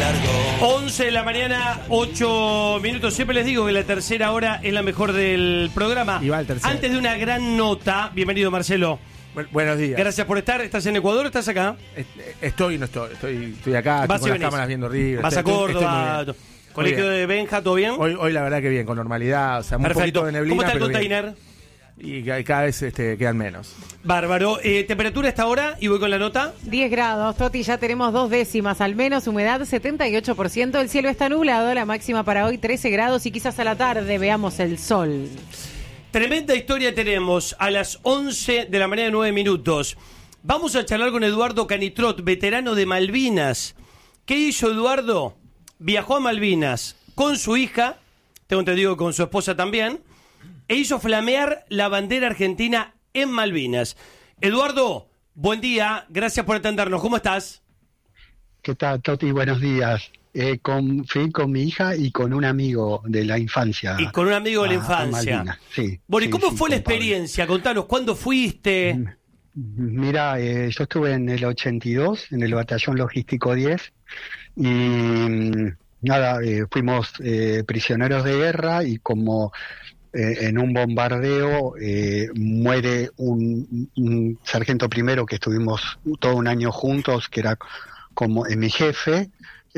11 de la mañana, 8 minutos. Siempre les digo que la tercera hora es la mejor del programa. Y va el tercero. Antes de una gran nota, bienvenido Marcelo. Buenos días. Gracias por estar. ¿Estás en Ecuador o estás acá? Estoy acá, Vas con las cámaras viendo River. Vas a Córdoba. Colegio de Benja, ¿todo bien? Hoy la verdad que bien, con normalidad. O sea, un poquito de neblina. ¿Cómo está el pero container? Bien. Y cada vez quedan menos. Bárbaro. ¿Temperatura hasta ahora? Y voy con la nota. 10 grados, Toti, ya tenemos 2 décimas al menos, humedad 78%, el cielo está nublado, la máxima para hoy 13 grados y quizás a la tarde veamos el sol. Tremenda historia tenemos a las 11 de la mañana, 9 minutos. Vamos a charlar con Eduardo Canitrot, veterano de Malvinas. ¿Qué hizo Eduardo? Viajó a Malvinas con su hija, tengo entendido que con su esposa también, e hizo flamear la bandera argentina en Malvinas. Eduardo, buen día, gracias por atendernos. ¿Cómo estás? ¿Qué tal, Toti? Buenos días. Fui con mi hija y con un amigo de la infancia. Y con un amigo de la infancia. Sí. Bueno, ¿y cómo fue la con Pablo. experiencia? Contanos, ¿cuándo fuiste? Mira, yo estuve en el 82, en el Batallón Logístico 10, y nada, fuimos prisioneros de guerra y como en un bombardeo muere un sargento primero que estuvimos todo un año juntos, que era como mi jefe.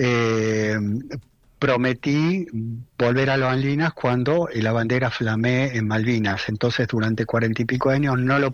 Prometí volver a las Malvinas cuando la bandera flameé en Malvinas. Entonces durante 40 y pico años no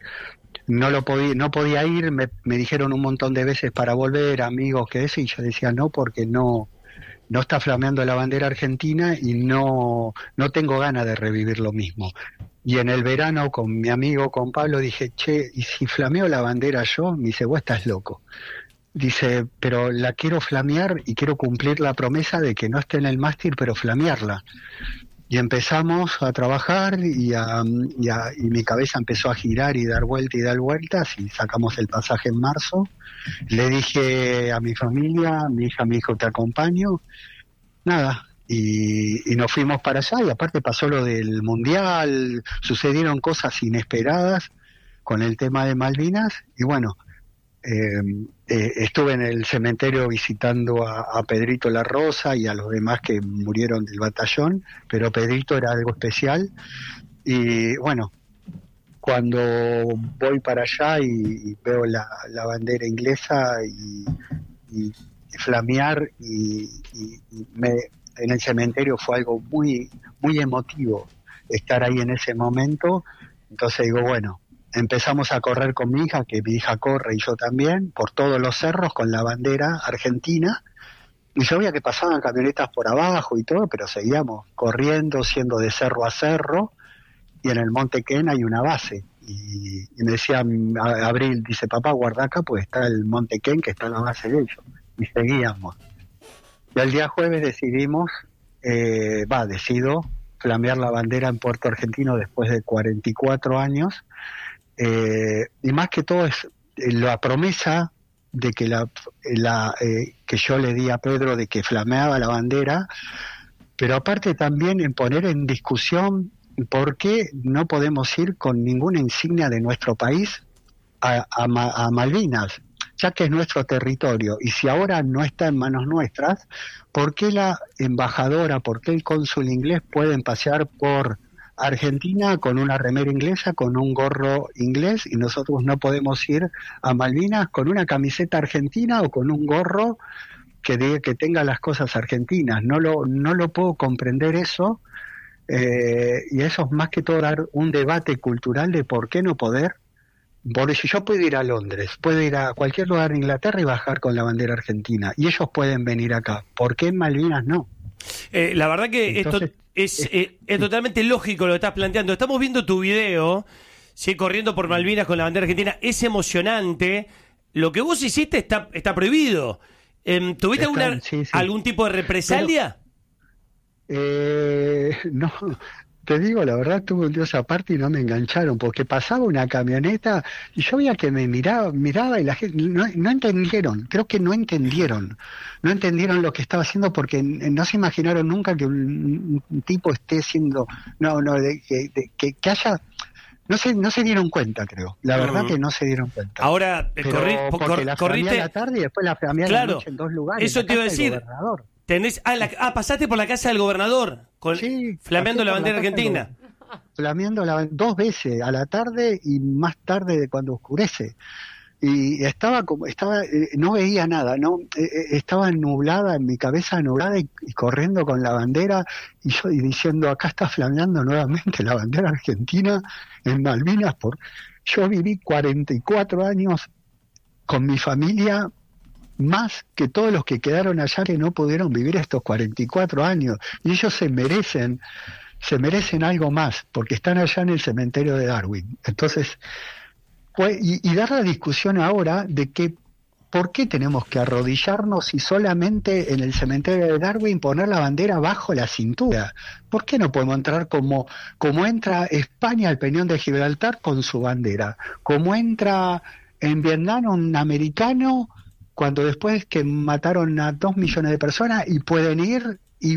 podía ir. Me dijeron un montón de veces para volver, amigos, que eso, y yo decía no, porque no está flameando la bandera argentina y no tengo ganas de revivir lo mismo. Y en el verano con mi amigo, con Pablo, dije, che, ¿y si flameo la bandera yo? Me dice, vos estás loco. Dice, pero la quiero flamear y quiero cumplir la promesa de que no esté en el mástil, pero flamearla. Y empezamos a trabajar y mi cabeza empezó a girar y dar vueltas y sacamos el pasaje en marzo. Le dije a mi familia, mi hija me dijo, te acompaño. Nada, y nos fuimos para allá y aparte pasó lo del Mundial, sucedieron cosas inesperadas con el tema de Malvinas y bueno, estuve en el cementerio visitando a Pedrito La Rosa y a los demás que murieron del batallón, pero Pedrito era algo especial y bueno, cuando voy para allá y veo la bandera inglesa y flamear en el cementerio fue algo muy, muy emotivo estar ahí en ese momento. Entonces digo, bueno, empezamos a correr con mi hija, que mi hija corre y yo también, por todos los cerros con la bandera argentina. Y yo veía que pasaban camionetas por abajo y todo, pero seguíamos corriendo, siendo de cerro a cerro. Y en el Monte Ken hay una base. Y me decía Abril, dice, papá, guarda acá, pues está el Monte Ken, que está la base de ellos. Y seguíamos. Y el día jueves decido flamear la bandera en Puerto Argentino después de 44 años. Y más que todo es la promesa de que que yo le di a Pedro de que flameaba la bandera, pero aparte también en poner en discusión por qué no podemos ir con ninguna insignia de nuestro país a Malvinas, ya que es nuestro territorio, y si ahora no está en manos nuestras, ¿por qué la embajadora, por qué el cónsul inglés pueden pasear por Argentina con una remera inglesa, con un gorro inglés, y nosotros no podemos ir a Malvinas con una camiseta argentina o con un gorro que diga que tenga las cosas argentinas? No lo puedo comprender eso, y eso es más que todo dar un debate cultural de por qué no poder. Porque si yo puedo ir a Londres, puedo ir a cualquier lugar de Inglaterra y bajar con la bandera argentina, y ellos pueden venir acá, ¿por qué en Malvinas no? La verdad que entonces, esto es totalmente lógico lo que estás planteando. Estamos viendo tu video, ¿sí? Corriendo por Malvinas con la bandera argentina, es emocionante. Lo que vos hiciste está prohibido. ¿Tuviste algún tipo de represalia? No, te digo la verdad, tuve un dios aparte y no me engancharon, porque pasaba una camioneta y yo veía que me miraba y la gente no entendieron, creo que no entendieron lo que estaba haciendo, porque no se imaginaron nunca que un tipo esté siendo, que haya, no se dieron cuenta, creo. La verdad que no se dieron cuenta. Ahora, Pero porque la flameé a la tarde y después la flameé a la noche en 2 lugares. Eso te iba a decir. Pasaste por la casa del gobernador, flameando la bandera argentina. Flameando 2 veces, a la tarde y más tarde de cuando oscurece. Y no veía nada, estaba nublada, en mi cabeza nublada y corriendo con la bandera y diciendo, acá está flameando nuevamente la bandera argentina en Malvinas. Yo viví 44 años con mi familia, más que todos los que quedaron allá que no pudieron vivir estos 44 años, y ellos se merecen algo más, porque están allá en el cementerio de Darwin. Entonces, y dar la discusión ahora de que ¿por qué tenemos que arrodillarnos y solamente en el cementerio de Darwin poner la bandera bajo la cintura? ¿Por qué no podemos entrar como entra España al Peñón de Gibraltar con su bandera? Como entra en Vietnam un americano cuando después que mataron a 2 millones de personas y pueden ir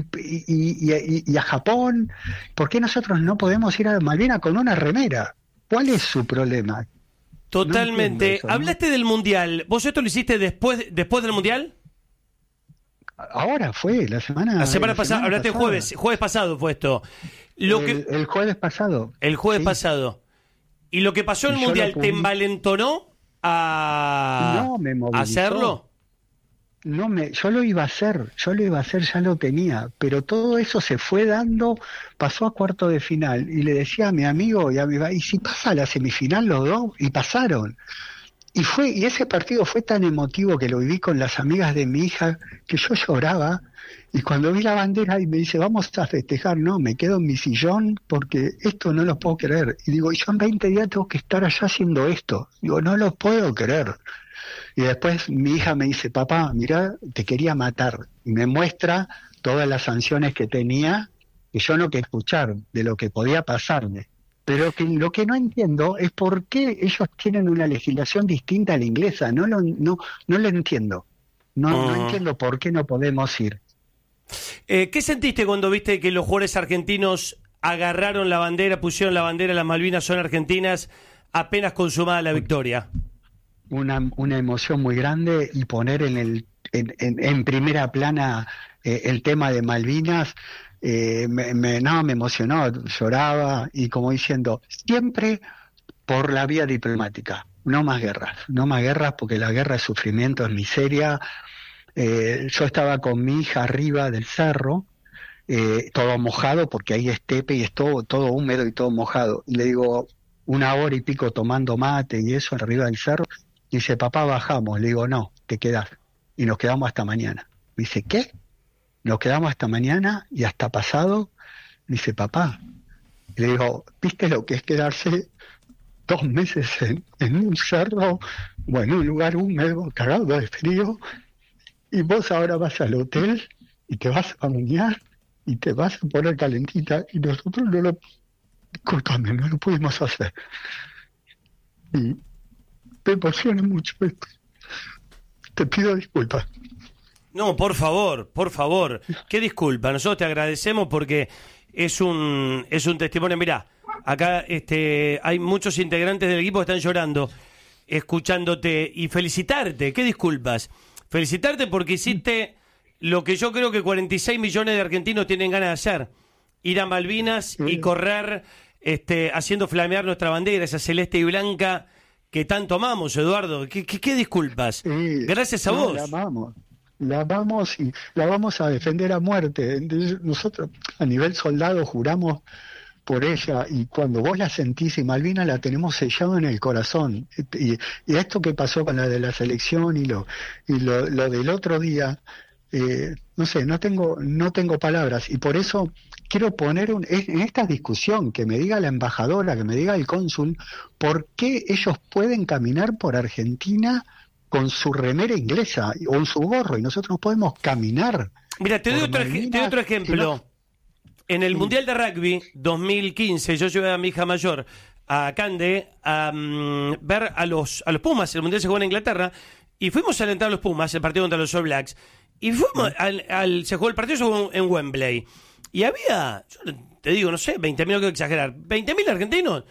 y a Japón. ¿Por qué nosotros no podemos ir a Malvinas con una remera? ¿Cuál es su problema? Totalmente. No eso, ¿no? Hablaste del Mundial. ¿Vos esto lo hiciste después del Mundial? Ahora fue, la semana pasada. Hablaste el jueves pasado fue esto. El jueves pasado. El jueves pasado. ¿Y lo que pasó en el Mundial te envalentonó a hacerlo? Yo lo iba a hacer, ya lo tenía, pero todo eso se fue dando, pasó a cuarto de final, y le decía a mi amigo y a mi y si pasa a la semifinal los dos, y pasaron. Y ese partido fue tan emotivo que lo viví con las amigas de mi hija, que yo lloraba, y cuando vi la bandera y me dice, vamos a festejar, no, me quedo en mi sillón porque esto no lo puedo creer. Y digo, yo en 20 días tengo que estar allá haciendo esto. Digo, no lo puedo creer. Y después mi hija me dice, papá, mirá, te quería matar. Y me muestra todas las sanciones que tenía, que yo no quería escuchar, de lo que podía pasarme. Pero lo que no entiendo es por qué ellos tienen una legislación distinta a la inglesa. No lo entiendo. No entiendo por qué no podemos ir. ¿Qué sentiste cuando viste que los jugadores argentinos agarraron la bandera, pusieron la bandera, las Malvinas son argentinas, apenas consumada la victoria? Una emoción muy grande, y poner en primera plana el tema de Malvinas me emocionó, lloraba, y como diciendo, siempre por la vía diplomática, no más guerras, porque la guerra es sufrimiento, es miseria. Yo estaba con mi hija arriba del cerro, todo mojado, porque ahí es estepe y es todo húmedo y todo mojado, y le digo, 1 hora y pico tomando mate y eso arriba del cerro. Dice, papá, bajamos. Le digo, no, te quedás. Y nos quedamos hasta mañana. Me dice, ¿qué? Nos quedamos hasta mañana y hasta pasado. Dice, papá. Le digo, ¿viste lo que es quedarse 2 meses en un cerro o en un lugar húmedo, cagado de frío? Y vos ahora vas al hotel y te vas a bañar y te vas a poner calentita, y nosotros no lo pudimos hacer. Y me emociona mucho esto. Te pido disculpas. No, por favor. ¿Qué disculpa? Nosotros te agradecemos porque es un testimonio. Mirá, acá hay muchos integrantes del equipo que están llorando, escuchándote, y felicitarte. ¿Qué disculpas? Felicitarte porque hiciste lo que yo creo que 46 millones de argentinos tienen ganas de hacer. Ir a Malvinas y correr haciendo flamear nuestra bandera, esa celeste y blanca que tanto amamos, Eduardo. ¿Qué disculpas? Gracias a vos. La amamos y la vamos a defender a muerte. Entonces, nosotros a nivel soldado juramos por ella, y cuando vos la sentís, y Malvinas la tenemos sellado en el corazón. Y esto que pasó con la de la selección y lo del otro día, no sé, no tengo palabras, y por eso quiero poner en esta discusión, que me diga la embajadora, que me diga el cónsul, por qué ellos pueden caminar por Argentina con su remera inglesa o en su gorro, y nosotros no podemos caminar. Mira, te doy otro ejemplo. En el Mundial de Rugby 2015, yo llevé a mi hija mayor a Cande a ver a los Pumas. El Mundial se jugó en Inglaterra y fuimos a alentar a los Pumas, el partido contra los All Blacks. Y fuimos se jugó el partido, se jugó en Wembley. Y había, yo te digo, no sé, 20.000, no quiero exagerar, 20.000 argentinos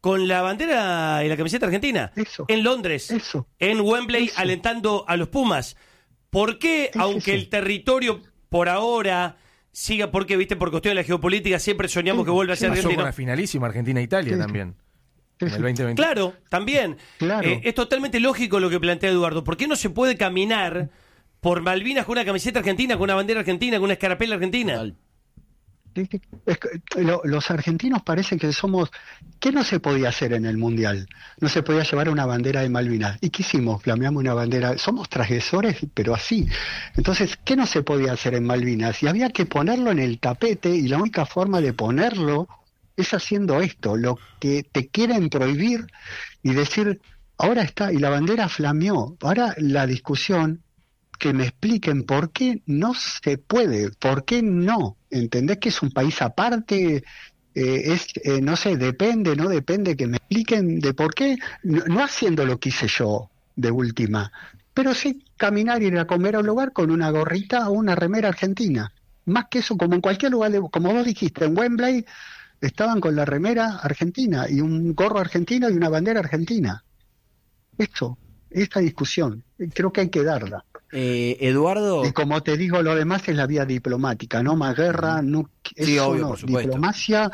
con la bandera y la camiseta argentina. Eso. En Londres. Eso. En Wembley, Eso. alentando a los Pumas. ¿Por qué, aunque el territorio por ahora siga, porque, viste, por cuestión de la geopolítica, siempre soñamos que vuelva a ser Pasó argentino? con la finalísima Argentina-Italia Sí. también. Sí, En sí. el 2020. Claro, también. Claro. Es totalmente lógico lo que plantea Eduardo. ¿Por qué no se puede caminar por Malvinas con una camiseta argentina, con una bandera argentina, con una escarapela argentina? Total. Sí, sí. Los argentinos parece que somos... ¿Qué no se podía hacer en el Mundial? No se podía llevar una bandera de Malvinas. ¿Y qué hicimos? Flameamos una bandera. Somos transgresores, pero así. Entonces, ¿qué no se podía hacer en Malvinas? Y había que ponerlo en el tapete, y la única forma de ponerlo es haciendo esto, lo que te quieren prohibir y decir, ahora está, y la bandera flameó. Ahora la discusión, que me expliquen por qué no se puede, por qué no. ¿Entendés que es un país aparte? No sé, depende, no depende, que me expliquen de por qué, no haciendo lo que hice yo de última, pero sí caminar, ir a comer a un lugar con una gorrita o una remera argentina. Más que eso, como en cualquier lugar, como vos dijiste, en Wembley estaban con la remera argentina y un gorro argentino y una bandera argentina. Eso, esta discusión, creo que hay que darla. Eduardo. Y como te digo, lo demás es la vía diplomática, no más guerra, no, Sí, eso obvio, no, por supuesto. diplomacia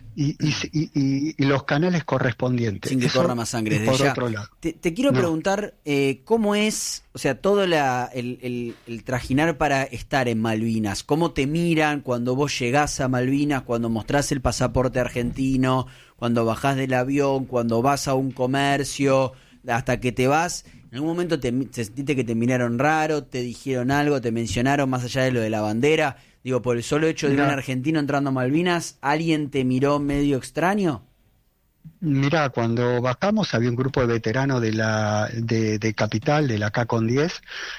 y los canales correspondientes. Sin que Eso, corra más sangre y desde por ya. otro lado. Te quiero No. preguntar cómo es, o sea, todo el trajinar para estar en Malvinas. ¿Cómo te miran cuando vos llegás a Malvinas, cuando mostrás el pasaporte argentino, cuando bajás del avión, cuando vas a un comercio, hasta que te vas? ¿En algún momento te sentiste que te miraron raro, te dijeron algo, te mencionaron más allá de lo de la bandera? Digo, por el solo hecho de Mirá. un argentino entrando a Malvinas, ¿alguien te miró medio extraño? Mirá, cuando bajamos había un grupo de veteranos de Capital, de la K-10,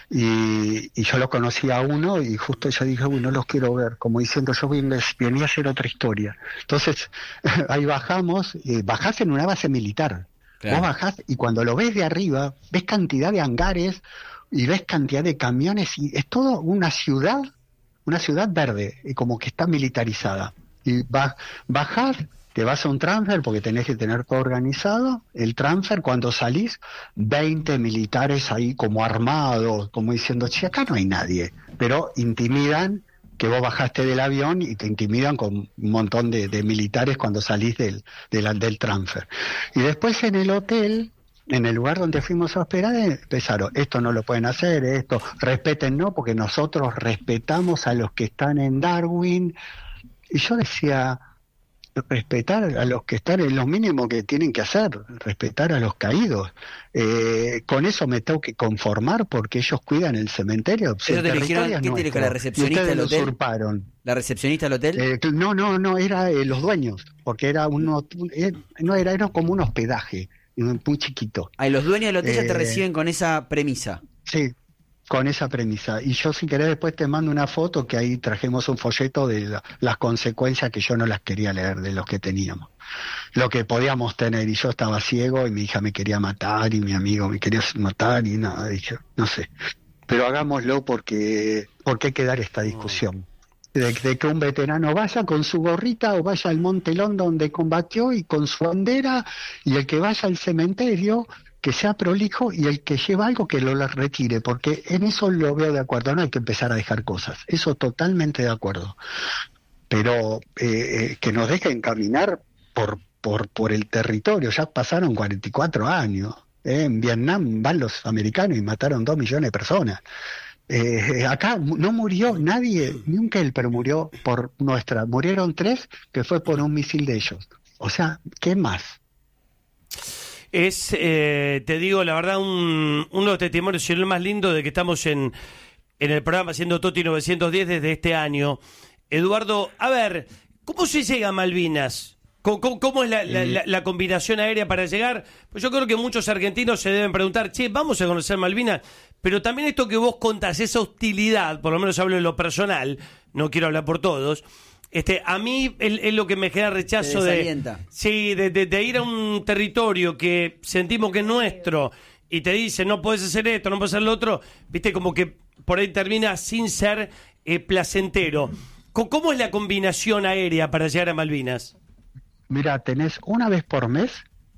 y yo lo conocía a uno, y justo yo dije, uy, no los quiero ver, como diciendo, yo venía a hacer otra historia. Entonces, ahí bajamos, bajás en una base militar. Claro. Vos bajás y cuando lo ves de arriba, ves cantidad de hangares y ves cantidad de camiones, y es todo una ciudad verde, y como que está militarizada. Y bajás, te vas a un transfer porque tenés que tener todo organizado. El transfer, cuando salís, 20 militares ahí como armados, como diciendo, che, acá no hay nadie. Pero intimidan que vos bajaste del avión y te intimidan con un montón de militares cuando salís del transfer. Y después en el hotel, en el lugar donde fuimos a hospedar, empezaron, esto no lo pueden hacer, esto, respétennos porque nosotros respetamos a los que están en Darwin. Y yo decía, respetar a los que están es lo mínimo que tienen que hacer, respetar a los caídos. Con eso me tengo que conformar porque ellos cuidan el cementerio. ¿Eso te dijeron? ¿Qué te dijo la recepcionista del del hotel? usurparon. ¿La recepcionista del hotel? No, era los dueños, porque era era como un hospedaje, muy chiquito. Ay, los dueños del hotel ya te Eh, reciben con esa premisa. Sí, con esa premisa. Y yo, si querés, después te mando una foto que ahí trajimos un folleto de las consecuencias que yo no las quería leer, de los que teníamos, lo que podíamos tener. Y yo estaba ciego y mi hija me quería matar y mi amigo me quería matar y nada, dije, no sé. Pero hagámoslo porque hay que dar esta discusión. De que un veterano vaya con su gorrita o vaya al Monte London donde combatió y con su bandera, y el que vaya al cementerio que sea prolijo, y el que lleva algo que lo retire, porque en eso lo veo de acuerdo, no hay que empezar a dejar cosas, eso totalmente de acuerdo, pero que nos dejen caminar por el territorio. Ya pasaron 44 años, en Vietnam van los americanos y mataron 2 millones de personas. Acá no murió nadie, ni un Kelper murió por nuestra, murieron 3 que fue por un misil de ellos. O sea, ¿qué más? Es, te digo, la verdad, uno de los testimonios, y el más lindo, de que estamos en el programa haciendo Toti 910 desde este año. Eduardo, a ver, ¿cómo se llega a Malvinas? ¿Cómo es la combinación aérea para llegar? Pues yo creo que muchos argentinos se deben preguntar, che, vamos a conocer Malvinas, pero también esto que vos contás, esa hostilidad, por lo menos hablo en lo personal, no quiero hablar por todos, a mí es lo que me genera rechazo Te de ir a un territorio que sentimos que es nuestro y te dice no puedes hacer esto, no puedes hacer lo otro, viste, como que por ahí termina sin ser placentero. ¿Cómo es la combinación aérea para llegar a Malvinas? Mira, tenés una vez por mes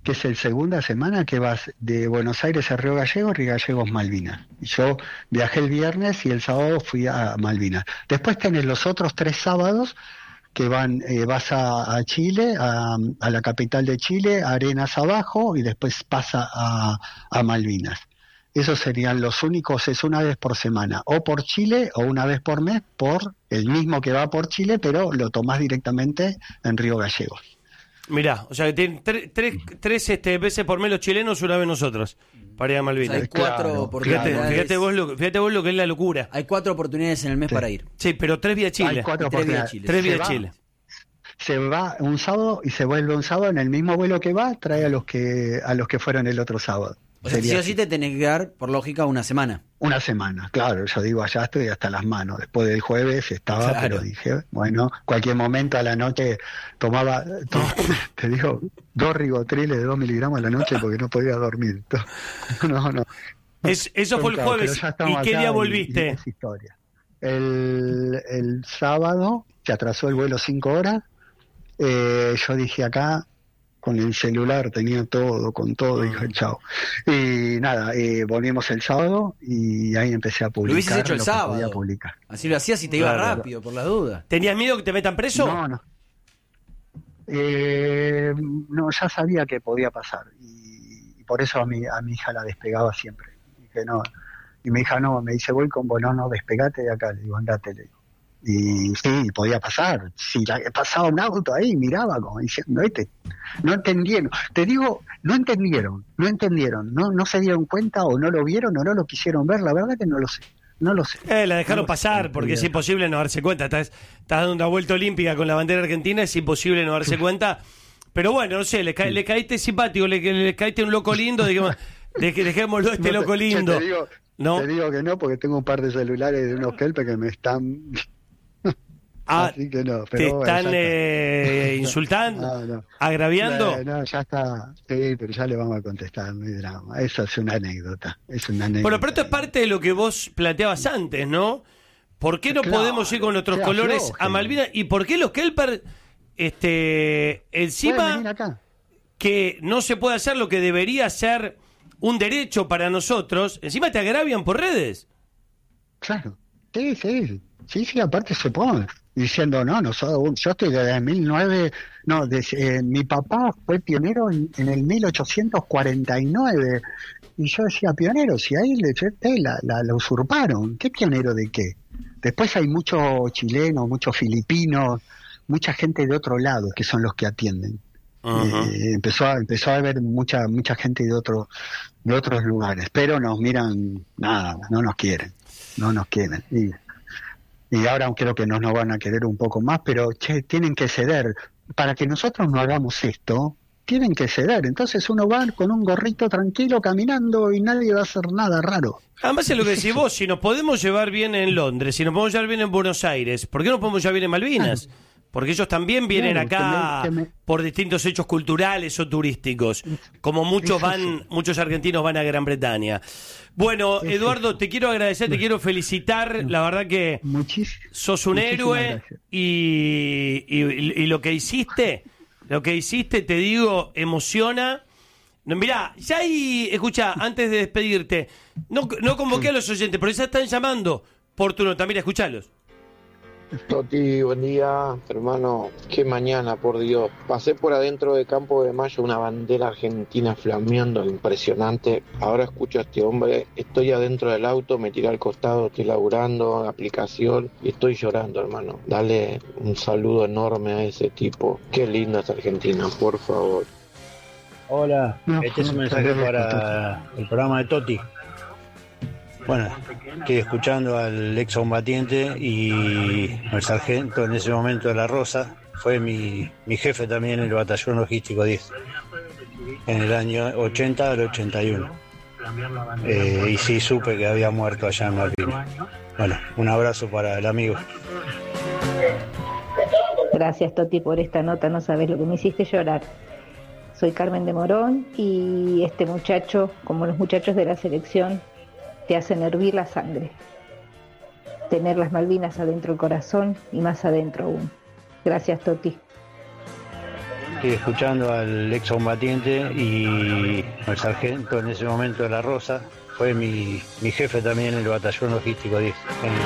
que es el segunda semana que vas de Buenos Aires a Río Gallegos, Malvinas. Y yo viajé el viernes y el sábado fui a Malvinas. Después tenés los otros 3 sábados que vas a Chile, a la capital de Chile, a Arenas abajo, y después pasa a Malvinas. Esos serían los únicos, es una vez por semana, o por Chile o una vez por mes, por el mismo que va por Chile, pero lo tomás directamente en Río Gallegos. Mirá, o sea que tienen tres veces por mes los chilenos, una vez nosotros, para ir a Malvinas. Hay 4 oportunidades. Fíjate vos lo que es la locura. Hay 4 oportunidades en el mes para ir. Sí, pero 3 vía Chile. Hay 4 oportunidades. 3 vía Chile. Se va un sábado y se vuelve un sábado en el mismo vuelo que va, trae a los que fueron el otro sábado. O sea, sí o sí te tenés que quedar, por lógica, una semana. Una semana, claro. Yo digo, allá estoy hasta las manos. Después del jueves estaba, claro. Pero dije, bueno, cualquier momento a la noche tomaba, te digo, 2 ribotriles de 2 miligramos a la noche porque no podía dormir. No. Eso fue el jueves. ¿Y qué día volviste? Es historia. El sábado se atrasó el vuelo 5 horas. Yo dije acá, con el celular tenía todo, con todo, dije chao. Y nada, volvimos el sábado y ahí empecé a publicar. Lo hubieses hecho el sábado. Así lo hacías y te iba rápido, por la duda. ¿Tenías miedo que te metan preso? No. No, ya sabía que podía pasar y por eso a mi hija la despegaba siempre. Dije no, y mi hija no, me dice voy con vos, no, despegate de acá, le digo andate, le digo. Y sí, podía pasar. Si pasaba un auto ahí, miraba como diciendo, no entendieron. Te digo, no entendieron. No se dieron cuenta o no lo vieron o no lo quisieron ver. La verdad que no lo sé. La dejaron pasar porque es imposible no darse cuenta. Estás dando una vuelta olímpica con la bandera argentina, es imposible no darse cuenta. Pero bueno, no sé, le caíste simpático, le caíste un loco lindo, digamos, dejémoslo loco lindo. Te digo que no, porque tengo un par de celulares de unos kelpes que me están... Así que no, pero ¿te están insultando? ¿Agraviando? No, ya está. Sí, pero ya le vamos a contestar, no hay drama. Eso es una anécdota. Bueno, pero esto es parte de lo que vos planteabas antes, ¿no? ¿Por qué no podemos ir con nuestros colores a Malvinas? ¿Y por qué los Kelper encima que no se puede hacer lo que debería ser un derecho para nosotros, encima te agravian por redes? Claro, sí, aparte se pone diciendo, yo estoy desde 19... mi papá fue pionero en el 1849, y yo decía, pionero, si ahí la usurparon, ¿qué pionero de qué? Después hay muchos chilenos, muchos filipinos, mucha gente de otro lado que son los que atienden. Empezó a haber mucha gente de otros lugares, pero nos miran nada, no nos quieren. Y ahora creo que nos van a querer un poco más, pero tienen que ceder. Para que nosotros no hagamos esto, tienen que ceder. Entonces uno va con un gorrito tranquilo caminando y nadie va a hacer nada raro. Además es lo que decís vos, si nos podemos llevar bien en Londres, si nos podemos llevar bien en Buenos Aires, ¿por qué no podemos llevar bien en Malvinas? Porque ellos también vienen acá por distintos hechos culturales o turísticos, como muchos argentinos van a Gran Bretaña. Bueno, Eduardo, te quiero agradecer, te quiero felicitar, la verdad que sos un héroe y lo que hiciste, te digo, emociona. Mirá, ya ahí, escuchá, antes de despedirte, no convoqué a los oyentes, pero ya están llamando por tu nota, mira, escuchalos. Toti, buen día, hermano, qué mañana, por Dios. Pasé por adentro de Campo de Mayo, una bandera argentina flameando, impresionante. Ahora escucho a este hombre, estoy adentro del auto, me tiré al costado, estoy laburando, aplicación, y estoy llorando, hermano. Dale un saludo enorme a ese tipo. Qué linda es Argentina, por favor. Hola, este es un mensaje para el programa de Toti. Bueno, estoy escuchando al excombatiente y el sargento en ese momento de La Rosa, fue mi jefe también en el batallón logístico 10, en el año 80 al 81. Y sí supe que había muerto allá en Malvinas. Bueno, un abrazo para el amigo. Gracias, Toti, por esta nota, no sabes lo que me hiciste llorar. Soy Carmen de Morón y este muchacho, como los muchachos de la selección, te hacen hervir la sangre. Tener las Malvinas adentro del corazón y más adentro aún. Gracias, Toti. estoy escuchando al excombatiente y el sargento en ese momento de La Rosa. Fue mi jefe también en el batallón logístico 10.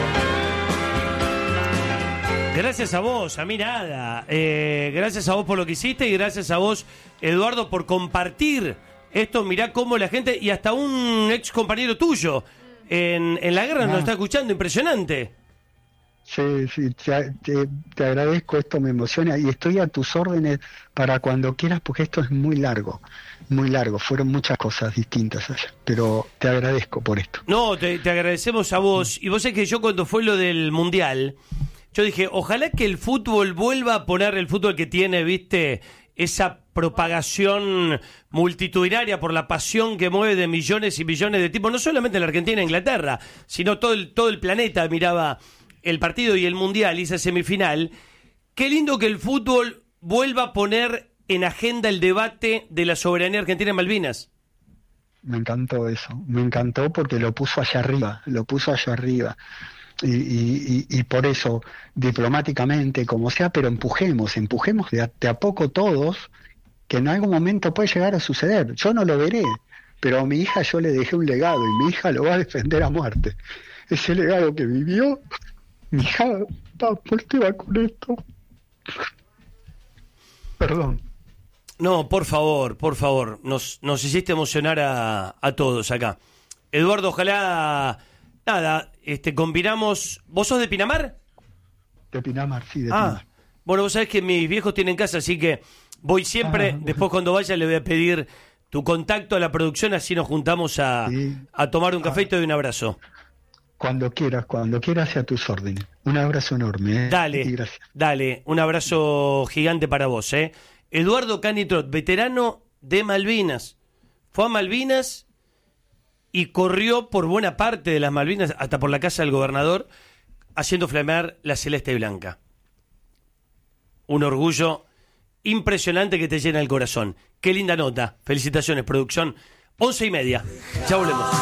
Gracias a vos, a mí nada. Gracias a vos por lo que hiciste y gracias a vos, Eduardo, por compartir esto. Mirá cómo la gente, y hasta un ex compañero tuyo en la guerra nos está escuchando, impresionante. Sí, te agradezco, esto me emociona y estoy a tus órdenes para cuando quieras porque esto es muy largo, fueron muchas cosas distintas allá, pero te agradezco por esto. No, te agradecemos a vos, y vos sabés que yo cuando fue lo del Mundial, yo dije, ojalá que el fútbol vuelva a poner el fútbol que tiene, viste, esa propagación multitudinaria por la pasión que mueve de millones y millones de tipos, no solamente en la Argentina e Inglaterra, sino todo el planeta miraba el partido y el Mundial y esa semifinal. Qué lindo que el fútbol vuelva a poner en agenda el debate de la soberanía argentina en Malvinas. Me encantó eso, me encantó porque lo puso allá arriba. Y por eso, diplomáticamente, como sea, pero empujemos de a poco todos, que en algún momento puede llegar a suceder. Yo no lo veré, pero a mi hija yo le dejé un legado y mi hija lo va a defender a muerte. Ese legado que vivió, mi hija, ¿por qué va con esto? Perdón. No, por favor, nos hiciste emocionar a todos acá. Eduardo, ojalá, nada, combinamos. ¿Vos sos de Pinamar? De Pinamar, sí, de Pinamar. Bueno, vos sabés que mis viejos tienen casa, así que voy siempre, después cuando vaya le voy a pedir tu contacto a la producción, así nos juntamos a tomar un café y te doy un abrazo. Cuando quieras, a tus órdenes. Un abrazo enorme. Dale, y gracias. Dale, un abrazo gigante para vos. Eduardo Canitrot, veterano de Malvinas. Fue a Malvinas y corrió por buena parte de las Malvinas, hasta por la casa del gobernador, haciendo flamear la celeste y blanca. Un orgullo impresionante que te llena el corazón. Qué linda nota. Felicitaciones, producción. 11:30. Ya volvemos.